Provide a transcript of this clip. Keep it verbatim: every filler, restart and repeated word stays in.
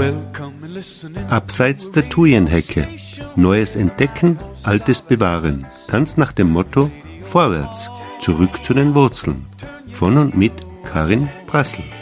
Abseits der Thujenhecke. Neues entdecken, Altes bewahren. Ganz nach dem Motto: Vorwärts, zurück zu den Wurzeln. Von und mit Karin Prassl.